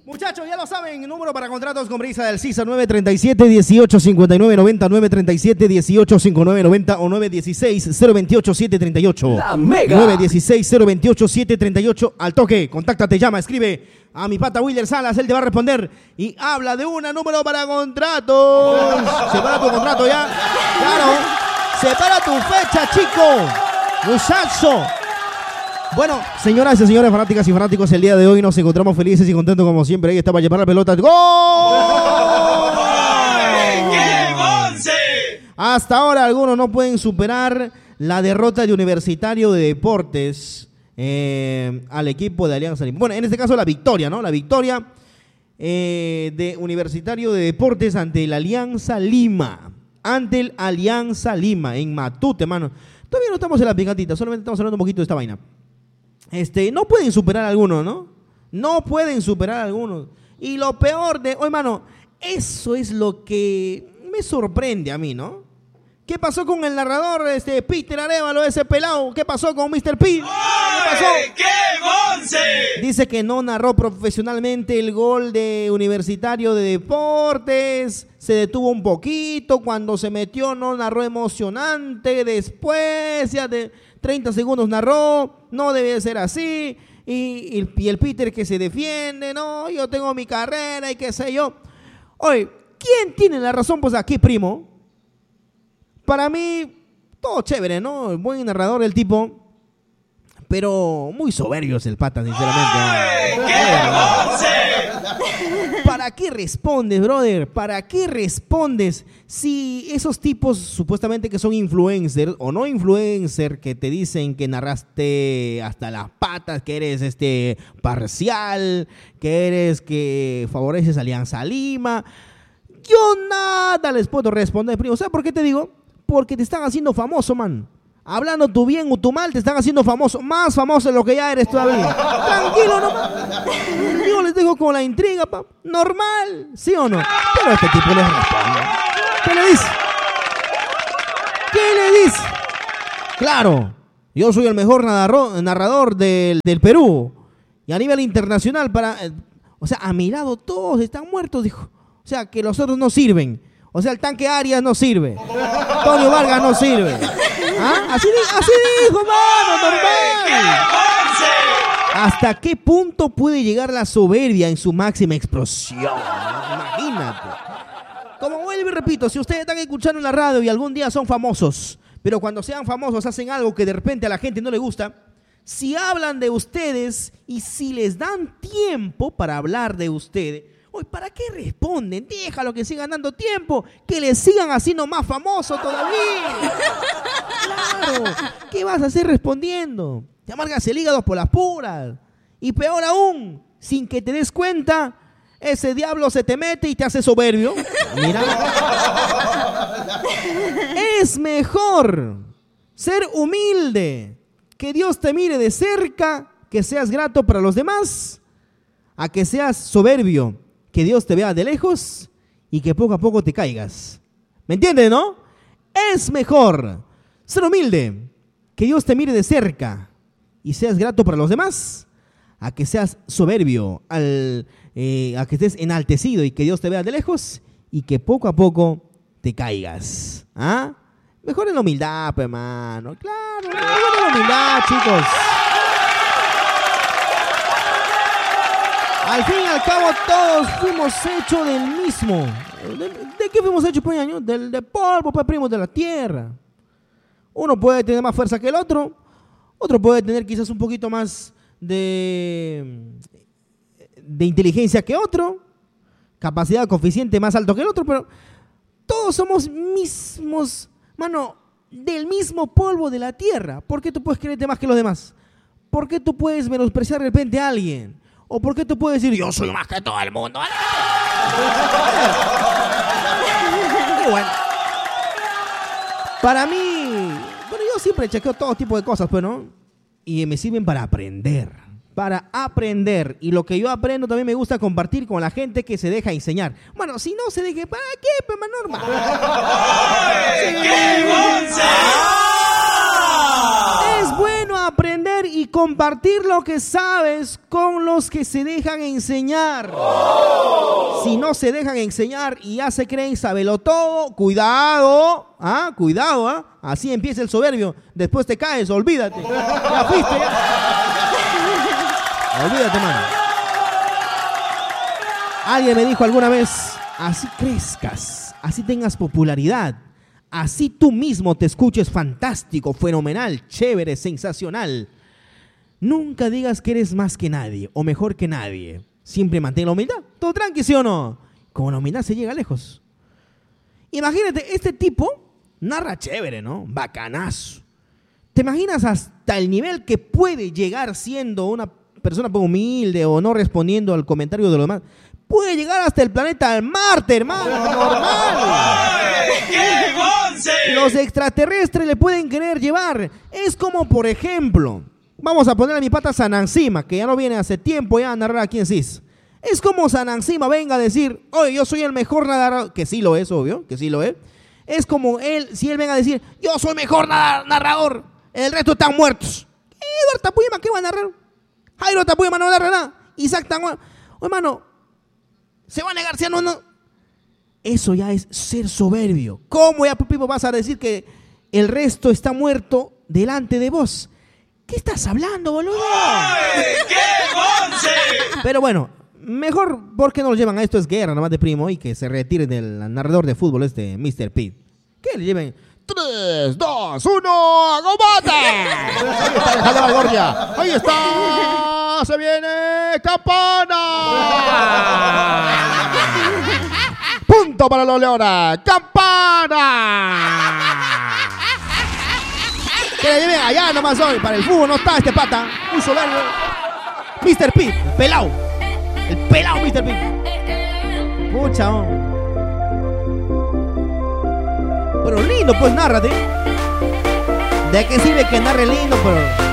Muchachos, ya lo saben, número para contratos con Brisa del CISA 937-1859-90, 937-1859-90 o 916-028-738. La Mega. 916-028-738. Al toque, contáctate, llama, escribe a mi pata Willer Salas, él te va a responder y habla de una número para contratos. Separa tu contrato ya, claro. Separa tu fecha, chico. Muchacho. Bueno, señoras y señores, fanáticas y fanáticos, el día de hoy nos encontramos felices y contentos como siempre. Ahí está para llevar la pelota. ¡Gol! Hasta ahora algunos no pueden superar la derrota de Universitario de Deportes al equipo de Alianza Lima. Bueno, en este caso la victoria, ¿no? La victoria de Universitario de Deportes ante el Alianza Lima. Ante el Alianza Lima, en Matute, mano. Todavía no estamos en la picantita, solamente estamos hablando un poquito de esta vaina. No pueden superar a algunos, ¿no? No pueden superar a algunos. Y lo peor de... Oye, mano, eso es lo que me sorprende a mí, ¿no? ¿Qué pasó con el narrador, Peter Arevalo, ese pelado? ¿Qué pasó con Mr. P? ¿Qué pasó? ¡Qué once! Dice que no narró profesionalmente el gol de Universitario de Deportes. Se detuvo un poquito. Cuando se metió no narró emocionante. Después, ya de 30 segundos narró. No debe ser así. Y el Peter que se defiende. No, yo tengo mi carrera y qué sé yo. Oye, ¿quién tiene la razón? Pues aquí, primo. Para mí, todo chévere, ¿no? Buen narrador el tipo. Pero muy soberbio es el pata, sinceramente. ¡Ay, qué once! ¿Para qué respondes, brother? ¿Para qué respondes si esos tipos supuestamente que son influencers o no influencers que te dicen que narraste hasta las patas, que eres parcial, que eres que favoreces a Alianza Lima? Yo nada les puedo responder, primo. ¿Sabes por qué te digo? Porque te están haciendo famoso, man. Hablando tu bien o tu mal, te están haciendo famoso. Más famoso de lo que ya eres todavía. Tranquilo nomás. Yo les dejo con la intriga, pa. Normal, ¿sí o no? Pero este tipo les responde. ¿Qué le dice? ¿Qué le dice? Claro, yo soy el mejor narrador del Perú. Y a nivel internacional, o sea, a mi lado todos están muertos, dijo. O sea, que los otros no sirven. O sea, el tanque Arias no sirve. Antonio Vargas no sirve. ¿Ah? Así dijo, mano, normal. ¿Hasta qué punto puede llegar la soberbia en su máxima explosión? Imagínate. Como vuelvo y repito, si ustedes están escuchando en la radio y algún día son famosos, pero cuando sean famosos hacen algo que de repente a la gente no le gusta, si hablan de ustedes y si les dan tiempo para hablar de ustedes, oye, ¿para qué responden? Déjalo que sigan dando tiempo, que les sigan haciendo más famoso todavía. Claro, ¿qué vas a hacer respondiendo? Te amargas el hígado por las puras. Y peor aún, sin que te des cuenta, ese diablo se te mete y te hace soberbio. Mira. Es mejor ser humilde, que Dios te mire de cerca, que seas grato para los demás, a que seas soberbio, que Dios te vea de lejos y que poco a poco te caigas. ¿Me entiendes, no? Es mejor ser humilde, que Dios te mire de cerca y seas grato para los demás, a que seas soberbio, a que estés enaltecido y que Dios te vea de lejos y que poco a poco te caigas. ¿Ah? Mejor en la humildad, pues, hermano. Claro, mejor en la humildad, chicos. Al fin y al cabo todos fuimos hechos del mismo. ¿De qué fuimos hechos, pues, año? De polvo, pues, primos, de la tierra. Uno puede tener más fuerza que el otro. Otro puede tener quizás un poquito más de inteligencia que otro. Capacidad coeficiente más alto que el otro. Pero todos somos mismos, mano, del mismo polvo de la tierra. ¿Por qué tú puedes creerte más que los demás? ¿Por qué tú puedes menospreciar de repente a alguien? ¿O por qué tú puedes decir, yo soy más que todo el mundo? Y bueno, para mí, bueno, yo siempre chequeo todo tipo de cosas, pues, ¿no? Y me sirven para aprender. Y lo que yo aprendo también me gusta compartir con la gente que se deja enseñar. Bueno, si no se deje, ¿para qué? Pues, normal. ¡Qué once! Es bueno aprender y compartir lo que sabes con los que se dejan enseñar. Si no se dejan enseñar y ya se creen sabelo todo, cuidado, cuidado, así empieza el soberbio. Después te caes, olvídate. Ya fuiste, ya. Olvídate, mano. Alguien me dijo alguna vez, así crezcas, así tengas popularidad, así tú mismo te escuches fantástico, fenomenal, chévere, sensacional. Nunca digas que eres más que nadie o mejor que nadie. Siempre mantén la humildad. Todo tranqui, ¿sí o no? Con la humildad se llega lejos. Imagínate, este tipo narra chévere, ¿no? Bacanazo. ¿Te imaginas hasta el nivel que puede llegar siendo una persona poco humilde o no respondiendo al comentario de los demás? Puede llegar hasta el planeta Marte, hermano, normal. ¡Ay, qué bonce! Los extraterrestres le pueden querer llevar. Es como, por ejemplo, vamos a poner a mi pata Sanancima, que ya no viene hace tiempo ya a narrar aquí en CIS. Es como Sanancima venga a decir, oye, yo soy el mejor narrador, que sí lo es, obvio, que sí lo es. Es como él, si él venga a decir, yo soy el mejor narrador, el resto están muertos. Eduardo Tapuyama, ¿qué va a narrar? Jairo Tapuyama no narra nada. Isaac Tanguan, hermano, se va a negar, si no. Eso ya es ser soberbio. ¿Cómo ya, Pipo, vas a decir que el resto está muerto delante de vos? ¿Qué estás hablando, boludo? ¡Ay, qué bonce! Pero bueno, mejor porque no lo llevan a esto es guerra, nomás de primo, y que se retire del narrador de fútbol Mr. Pete. Que le lleven 3, 2, 1, ¡combate! Ahí está el Jalaba Gorgia. Ahí está. Se viene Campana. Punto para los Leones. ¡Campana! Que le lleven allá nomás hoy. Para el fútbol no está este pata. Un soberbio. Mr. Pete, pelao. El pelao Mr. Pete. Pucha, pero lindo, pues nárrate. ¿De qué sirve que narre lindo? Pero